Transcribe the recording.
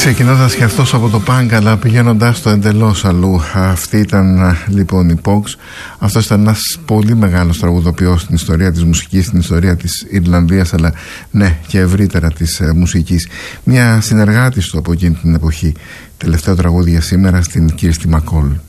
Ξεκινώντας και αυτός από το punk, αλλά πηγαίνοντας το εντελώς αλλού. Αυτή ήταν λοιπόν η Pogues. Αυτός ήταν ένας πολύ μεγάλος τραγουδοποιός στην ιστορία της μουσικής, στην ιστορία της Ιρλανδίας, αλλά ναι και ευρύτερα της μουσικής. Μια συνεργάτης του από εκείνη την εποχή. Τελευταίο τραγούδι για σήμερα, στην Kirsty MacColl.